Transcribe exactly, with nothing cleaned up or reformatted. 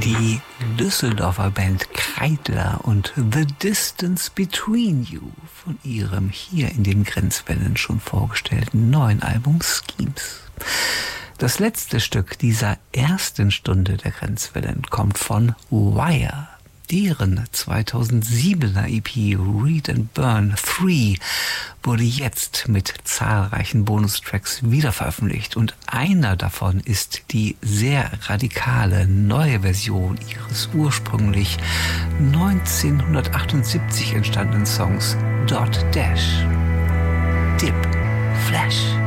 Die Düsseldorfer Band Kreidler und The Distance Between You von ihrem hier in den Grenzwellen schon vorgestellten neuen Album Schemes. Das letzte Stück dieser ersten Stunde der Grenzwellen kommt von Wire. Deren zweitausendsiebener E P Read and Burn drei wurde jetzt mit zahlreichen Bonustracks wiederveröffentlicht und einer davon ist die sehr radikale neue Version ihres ursprünglich neunzehnhundertachtundsiebzig entstandenen Songs Dot Dash. Dip Flash.